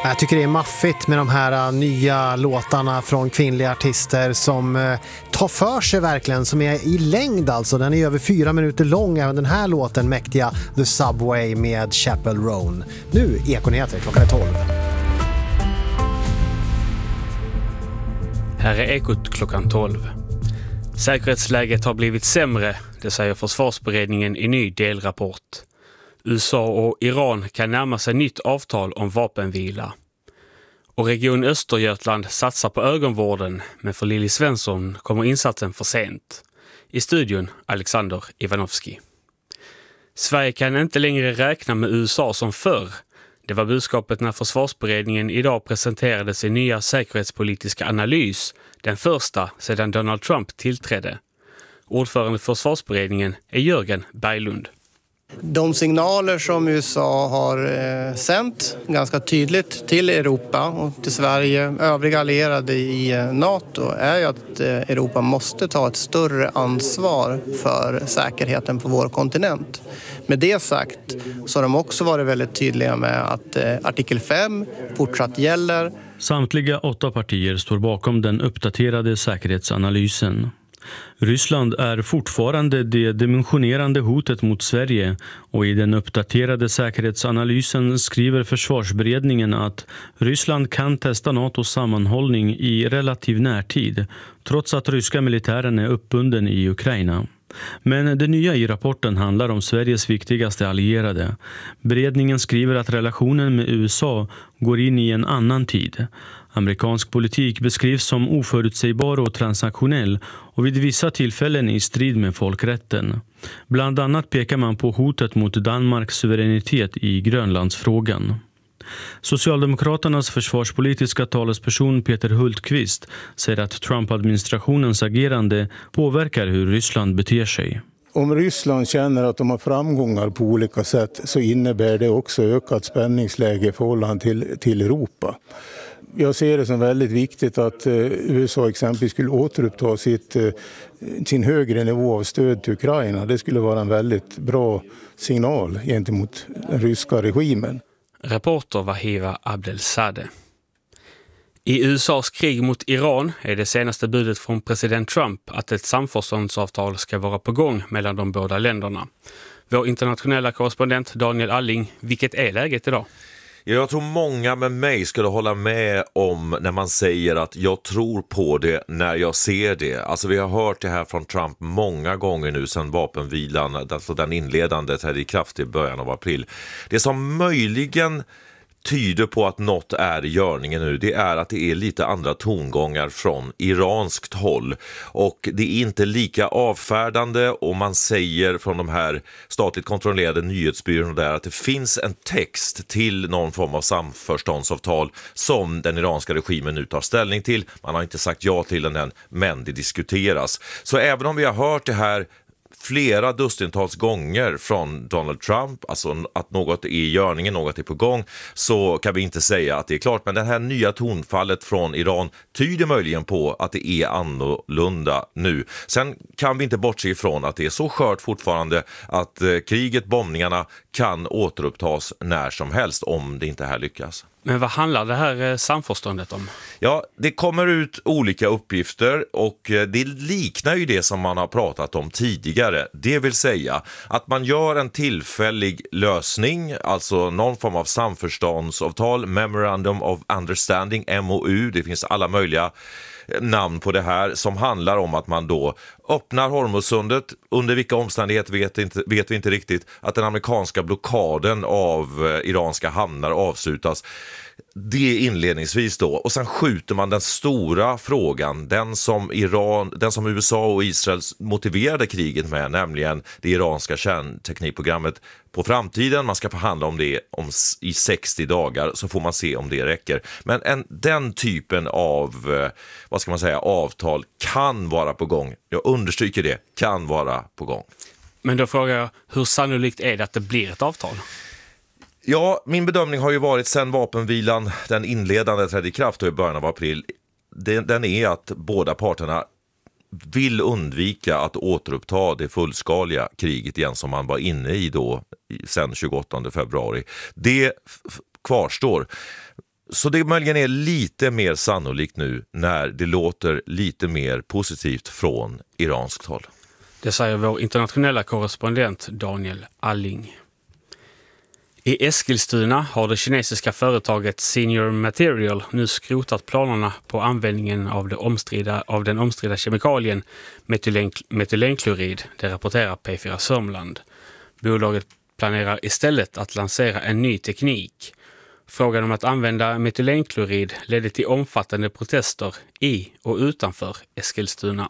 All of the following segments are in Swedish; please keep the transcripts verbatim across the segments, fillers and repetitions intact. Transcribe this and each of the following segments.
Jag tycker det är maffigt med de här nya låtarna från kvinnliga artister som eh, tar för sig verkligen, som är i längd alltså. Den är över fyra minuter lång, även den här låten, mäktiga The Subway med Chappell Roan. Nu Ekonyheter, klockan är tolv. Här är Ekot klockan tolv. Säkerhetsläget har blivit sämre, det säger försvarsberedningen i ny delrapport. U S A och Iran kan närma sig nytt avtal om vapenvila. Och Region Östergötland satsar på ögonvården, men för Lili Svensson kommer insatsen för sent. I studion Alexander Ivanovski. Sverige kan inte längre räkna med U S A som förr. Det var budskapet när försvarsberedningen idag presenterade sin nya säkerhetspolitiska analys, den första sedan Donald Trump tillträdde. Ordförande för försvarsberedningen är Jörgen Berglund. De signaler som U S A har eh, sänt ganska tydligt till Europa och till Sverige, övriga allierade i eh, NATO, är ju att eh, Europa måste ta ett större ansvar för säkerheten på vår kontinent. Med det sagt så har de också varit väldigt tydliga med att eh, artikel fem fortsatt gäller. Samtliga åtta partier står bakom den uppdaterade säkerhetsanalysen. Ryssland är fortfarande det dimensionerande hotet mot Sverige, och i den uppdaterade säkerhetsanalysen skriver försvarsberedningen att Ryssland kan testa NATOs sammanhållning i relativ närtid, trots att ryska militären är uppbunden i Ukraina. Men det nya i rapporten handlar om Sveriges viktigaste allierade. Beredningen skriver att relationen med U S A går in i en annan tid. Amerikansk politik beskrivs som oförutsägbar och transaktionell och vid vissa tillfällen i strid med folkrätten. Bland annat pekar man på hotet mot Danmarks suveränitet i Grönlandsfrågan. Socialdemokraternas försvarspolitiska talesperson Peter Hultqvist säger att Trump-administrationens agerande påverkar hur Ryssland beter sig. Om Ryssland känner att de har framgångar på olika sätt så innebär det också ökat spänningsläge i förhållande till, till Europa. Jag ser det som väldigt viktigt att eh, U S A exempelvis skulle återuppta sitt, eh, sin högre nivå av stöd till Ukraina. Det skulle vara en väldigt bra signal gentemot den ryska regimen. Reporter Wahiva Abdelsadeh. I U S As krig mot Iran är det senaste budet från president Trump att ett samförståndsavtal ska vara på gång mellan de båda länderna. Vår internationella korrespondent Daniel Alling, vilket är läget idag? Jag tror många med mig skulle hålla med om när man säger att jag tror på det när jag ser det. Alltså vi har hört det här från Trump många gånger nu sedan vapenvilan, alltså den inledande trädde i kraft i början av april. Det som möjligen tyder på att något är i görningen nu, det är att det är lite andra tongångar från iranskt håll, och det är inte lika avfärdande, och man säger från de här statligt kontrollerade nyhetsbyråerna där att det finns en text till någon form av samförståndsavtal som den iranska regimen nu tar ställning till. Man har inte sagt ja till den än, men det diskuteras. Så även om vi har hört det här flera dussintals gånger från Donald Trump, alltså att något är i görningen, något är på gång, så kan vi inte säga att det är klart. Men det här nya tonfallet från Iran tyder möjligen på att det är annorlunda nu. Sen kan vi inte bortse ifrån att det är så skört fortfarande att eh, kriget, bombningarna kan återupptas när som helst om det inte här lyckas. Men vad handlar det här samförståndet om? Ja, det kommer ut olika uppgifter, och det liknar ju det som man har pratat om tidigare. Det vill säga att man gör en tillfällig lösning, alltså någon form av samförståndsavtal, Memorandum of Understanding, M O U, det finns alla möjliga namn på det här, som handlar om att man då öppnar Hormuzsundet. Under vilka omständigheter vet, inte, vet vi inte riktigt. Att den amerikanska blockaden av eh, iranska hamnar avslutas. Det inledningsvis då. Och sen skjuter man den stora frågan, den som, Iran, den som U S A och Israel motiverade kriget med, nämligen det iranska kärnteknikprogrammet, på framtiden. Man ska förhandla om det om, i sextio dagar, så får man se om det räcker. Men en, den typen av vad ska man säga, avtal kan vara på gång. Jag understryker det, kan vara på gång. Men då frågar jag, hur sannolikt är det att det blir ett avtal? Ja, min bedömning har ju varit sen vapenvilan, den inledande trädde i kraft i början av april, den, den är att båda parterna vill undvika att återuppta det fullskaliga kriget igen som man var inne i då sen tjugoåttonde februari. Det f- kvarstår. Så det möjligen är lite mer sannolikt nu när det låter lite mer positivt från iranskt håll. Det säger vår internationella korrespondent Daniel Alling. I Eskilstuna har det kinesiska företaget Senior Material nu skrotat planerna på användningen av, det omstridda, av den omstridda kemikalien metylen, metylenklorid, det rapporterar P fyra Sörmland. Bolaget planerar istället att lansera en ny teknik. Frågan om att använda metylenklorid ledde till omfattande protester i och utanför Eskilstuna.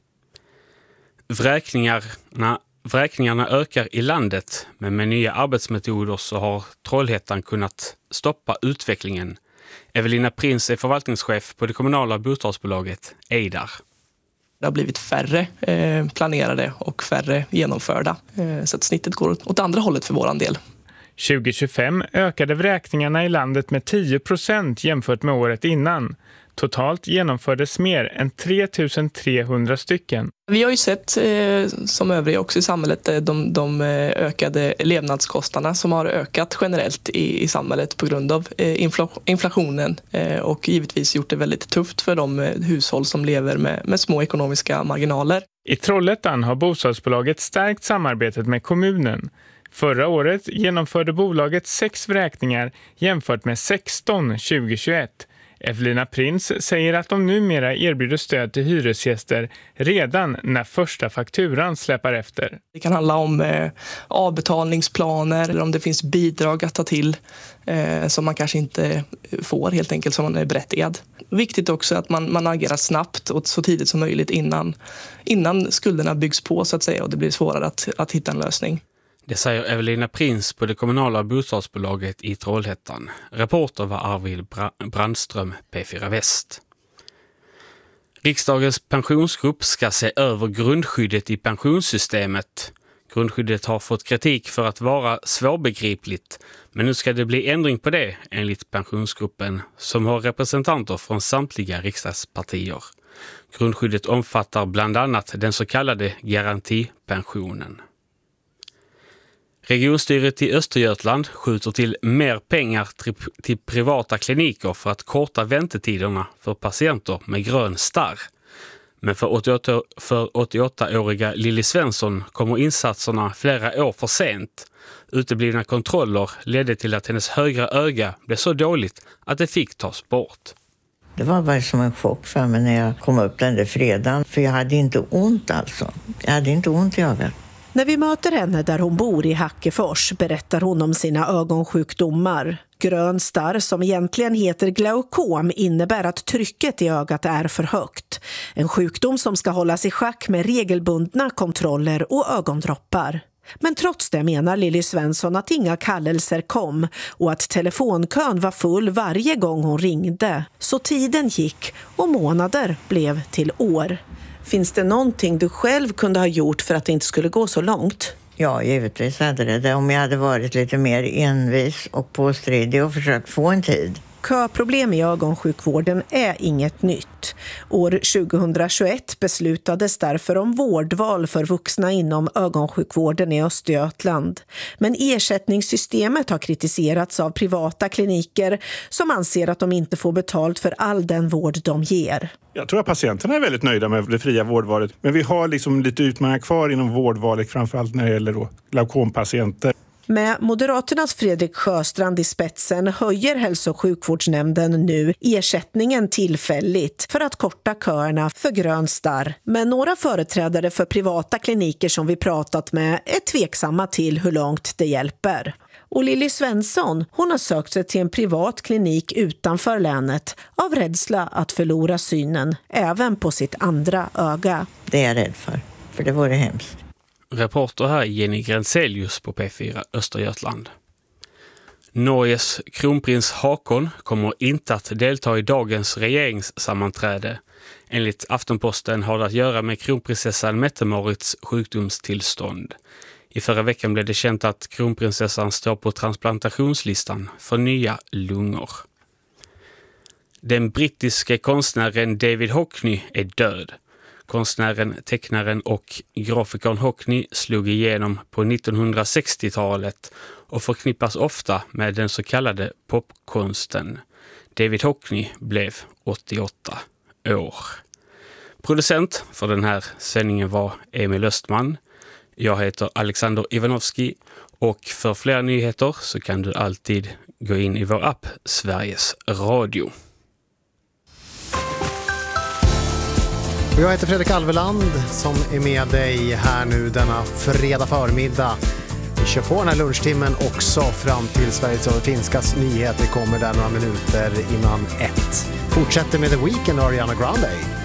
Vräkningarna, vräkningarna ökar i landet, men med nya arbetsmetoder så har Trollhättan kunnat stoppa utvecklingen. Evelina Prins är förvaltningschef på det kommunala bostadsbolaget Eidar. Det har blivit färre eh, planerade och färre genomförda, eh, så att snittet går åt andra hållet för våran del. tjugo tjugofem ökade vräkningarna i landet med tio procent jämfört med året innan. Totalt genomfördes mer än tre tusen trehundra stycken. Vi har ju sett, eh, som övriga också i samhället, de, de ökade levnadskostnaderna som har ökat generellt i, i samhället på grund av eh, infla- inflationen eh, och givetvis gjort det väldigt tufft för de eh, hushåll som lever med, med små ekonomiska marginaler. I Trollhättan har bostadsbolaget stärkt samarbetet med kommunen. Förra året genomförde bolaget sex vräkningar jämfört med sexton tjugo tjugoett. Evelina Prins säger att de numera erbjuder stöd till hyresgäster redan när första fakturan släpar efter. Det kan handla om eh, avbetalningsplaner eller om det finns bidrag att ta till eh, som man kanske inte får helt enkelt som man är berättigad. Viktigt också att man, man agerar snabbt och så tidigt som möjligt innan, innan skulderna byggs på så att säga och det blir svårare att, att hitta en lösning. Det säger Evelina Prins på det kommunala bostadsbolaget i Trollhättan. Reporter var Arvid Brandström, P fyra Väst. Riksdagens pensionsgrupp ska se över grundskyddet i pensionssystemet. Grundskyddet har fått kritik för att vara svårbegripligt, men nu ska det bli ändring på det enligt pensionsgruppen som har representanter från samtliga riksdagspartier. Grundskyddet omfattar bland annat den så kallade garantipensionen. Regionstyret i Östergötland skjuter till mer pengar till privata kliniker för att korta väntetiderna för patienter med grön starr. Men för åttioåtta, för åttioåttaåriga Lilly Svensson kommer insatserna flera år för sent. Uteblivna kontroller ledde till att hennes högra öga blev så dåligt att det fick tas bort. Det var bara som en chock för mig när jag kom upp den där fredagen. För jag hade inte ont alltså. Jag hade inte ont i ögat. När vi möter henne där hon bor i Hackefors berättar hon om sina ögonsjukdomar. Grön starr, som egentligen heter glaukom, innebär att trycket i ögat är för högt. En sjukdom som ska hållas i schack med regelbundna kontroller och ögondroppar. Men trots det menar Lilly Svensson att inga kallelser kom och att telefonkön var full varje gång hon ringde. Så tiden gick och månader blev till år. Finns det någonting du själv kunde ha gjort för att det inte skulle gå så långt? Ja, givetvis hade det. Om jag hade varit lite mer envis och påstridig och försökt få en tid. Köproblem i ögonsjukvården är inget nytt. År tjugohundratjugoett beslutades därför om vårdval för vuxna inom ögonsjukvården i Östergötland. Men ersättningssystemet har kritiserats av privata kliniker som anser att de inte får betalt för all den vård de ger. Jag tror att patienterna är väldigt nöjda med det fria vårdvalet. Men vi har liksom lite utmaningar kvar inom vårdvalet, framförallt när det gäller då glaukompatienter. Med Moderaternas Fredrik Sjöstrand i spetsen höjer hälso- och sjukvårdsnämnden nu ersättningen tillfälligt för att korta köerna för grön starr. Men några företrädare för privata kliniker som vi pratat med är tveksamma till hur långt det hjälper. Och Lilly Svensson, hon har sökt sig till en privat klinik utanför länet av rädsla att förlora synen, även på sitt andra öga. Det är jag rädd för, för det vore hemskt. Reporter här Jenny Grenselius på P fyra Östergötland. Norges kronprins Hakon kommer inte att delta i dagens regeringssammanträde. Enligt Aftenposten har det att göra med kronprinsessan Mette-Marits sjukdomstillstånd. I förra veckan blev det känt att kronprinsessan står på transplantationslistan för nya lungor. Den brittiske konstnären David Hockney är död. Konstnären, tecknaren och grafikern Hockney slog igenom på nittonhundrasextiotalet och förknippas ofta med den så kallade popkonsten. David Hockney blev åttioåtta år. Producent för den här sändningen var Emil Östman. Jag heter Alexander Ivanovski och för fler nyheter så kan du alltid gå in i vår app Sveriges Radio. Jag heter Fredrik Alveland som är med dig här nu denna fredag förmiddag. Vi kör på den här lunchtimmen också fram till Sveriges Radio Finskas nyheter kommer där några minuter innan ett. Fortsätter med The Weeknd och Ariana Grande.